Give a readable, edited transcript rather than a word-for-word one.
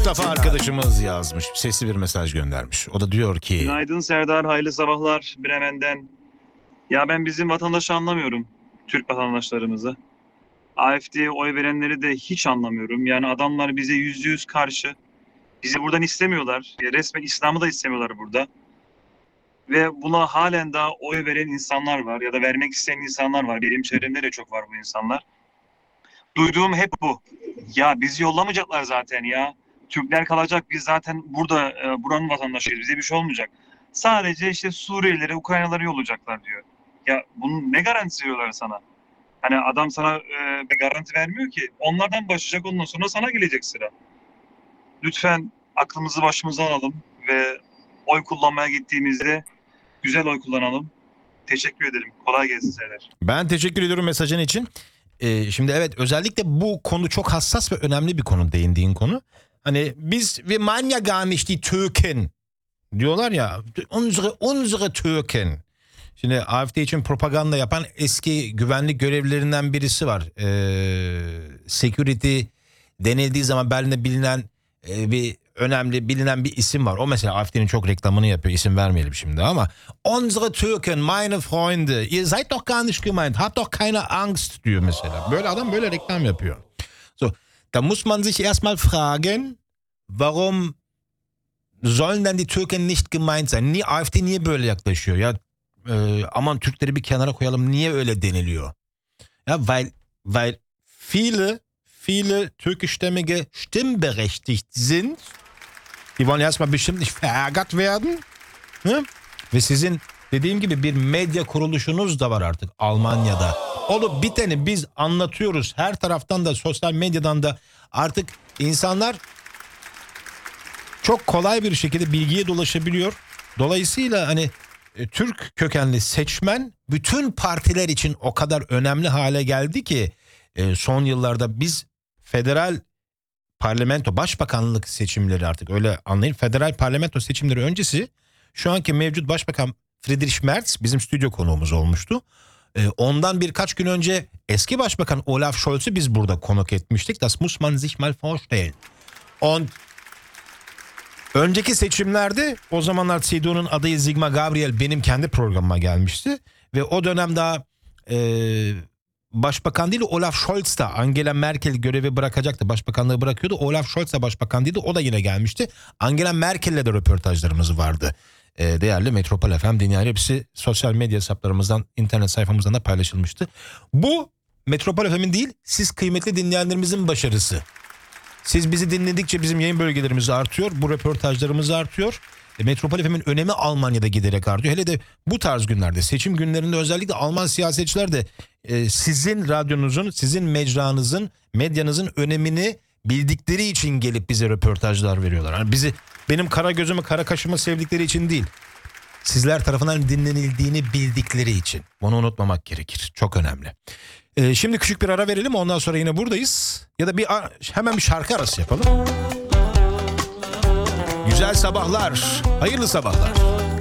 Mustafa arkadaşımız yazmış. Sesli bir mesaj göndermiş. O da diyor ki... Günaydın Serdar, hayırlı sabahlar Bremen'den. Ya ben bizim vatandaşı anlamıyorum. Türk vatandaşlarımızı. AfD'ye oy verenleri de hiç anlamıyorum. Yani adamlar bize %100 karşı. Bizi buradan istemiyorlar. Resmen İslam'ı da istemiyorlar burada. Ve buna halen daha oy veren insanlar var. Ya da vermek isteyen insanlar var. Benim çevremde de çok var bu insanlar. Duyduğum hep bu. Ya bizi yollamayacaklar zaten ya. Türkler kalacak. Biz zaten burada buranın vatandaşıyız. Bize bir şey olmayacak. Sadece işte Suriyelilere, Ukraynalılara yollayacaklar diyor. Ya bunun ne garantisi veriyorlar sana? Hani adam sana bir garanti vermiyor ki. Onlardan başlayacak, ondan sonra sana gelecek sıra. Lütfen aklımızı başımıza alalım ve oy kullanmaya gittiğimizde güzel oy kullanalım. Teşekkür ederim. Kolay gelsin Serdar. Ben teşekkür ediyorum mesajın için. Şimdi evet, özellikle bu konu çok hassas ve önemli bir konu, değindiğin konu. Hani biz wir meinen ja gar nicht die Türken diyorlar ya, unsere Türken. Şimdi AfD için propaganda yapan eski güvenlik görevlilerinden birisi var. Security denildiği zaman Berlin'de bilinen bir önemli bilinen bir isim var. O mesela AfD'nin çok reklamını yapıyor. İsim vermeyelim şimdi ama unsere Türken, meine Freunde, ihr seid doch gar nicht gemeint, habt doch keine Angst diyor mesela. Böyle adam böyle reklam yapıyor. So, da muss man sich erstmal fragen, warum sollen denn die Türken nicht gemeint sein? Niye AfD niye böyle yaklaşıyor? Ya aman Türkleri bir kenara koyalım, niye öyle deniliyor? Ja, weil viele türkischstämmige stimmberechtigt sind. Die wollen erstmal bestimmt nicht verärgert werden. Ne? Ve sizin dediğim gibi bir medya kuruluşunuz da var artık Almanya'da. Olup biteni biz anlatıyoruz. Her taraftan da, sosyal medyadan da artık insanlar çok kolay bir şekilde bilgiye dolaşabiliyor. Dolayısıyla hani Türk kökenli seçmen bütün partiler için o kadar önemli hale geldi ki son yıllarda biz federal parlamento, başbakanlık seçimleri, artık öyle anlayın, federal parlamento seçimleri öncesi şu anki mevcut başbakan Friedrich Merz bizim stüdyo konuğumuz olmuştu. Ondan birkaç gün önce eski başbakan Olaf Scholz'u biz burada konuk etmiştik. Das muss man sich mal vorstellen. Önceki seçimlerde o zamanlar CDU'nun adayı Sigmar Gabriel benim kendi programıma gelmişti. Ve o dönem daha başbakan değil, Olaf Scholz da, Angela Merkel görevi bırakacaktı. Başbakanlığı bırakıyordu. Olaf Scholz da başbakan değildi. O da yine gelmişti. Angela Merkel'le de röportajlarımız vardı. Değerli Metropol FM dinleyenler, hepsi sosyal medya hesaplarımızdan, internet sayfamızdan da paylaşılmıştı. Bu Metropol FM'in değil, siz kıymetli dinleyenlerimizin başarısı. Siz bizi dinledikçe bizim yayın bölgelerimiz artıyor. Bu röportajlarımız artıyor. Metropol FM'in önemi Almanya'da giderek artıyor. Hele de bu tarz günlerde, seçim günlerinde özellikle Alman siyasetçiler de sizin radyonuzun, sizin mecranızın, medyanızın önemini bildikleri için gelip bize röportajlar veriyorlar. Yani bizi, benim kara gözümü, kara kaşımı sevdikleri için değil, sizler tarafından dinlenildiğini bildikleri için. Bunu unutmamak gerekir. Çok önemli. Şimdi küçük bir ara verelim, ondan sonra yine buradayız. Ya da hemen bir şarkı arası yapalım. Güzel sabahlar, hayırlı sabahlar.